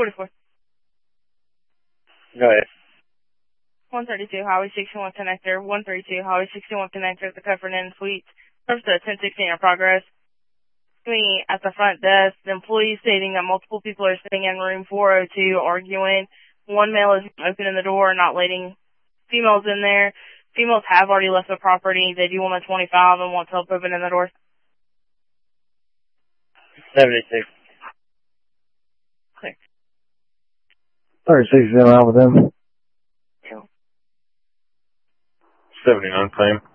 44. Go ahead. 132 Highway 61 connector. 132 Highway 61 connector at the Comfort Inn Suites. Service to 1016 in progress. Me at the front desk, the employee stating that multiple people are sitting in room 402 arguing. One male is opening the door, not letting females in there. Females have already left the property. They do want a 25 and want help opening the door. 76. Clear. 36 is in line with them. 79 claim.